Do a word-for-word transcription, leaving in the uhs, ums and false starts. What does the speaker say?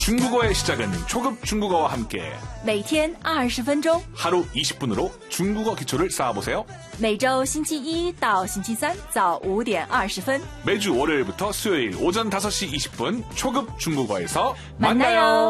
중국어의 시작은 초급 중국어와 함께 每天二十分钟 하루 이십 분으로 중국어 기초를 쌓아보세요. 每周星期一到星期三早五点二十分 매주 월요일부터 수요일 오전 다섯 시 이십 분 초급 중국어에서 만나요. 만나요.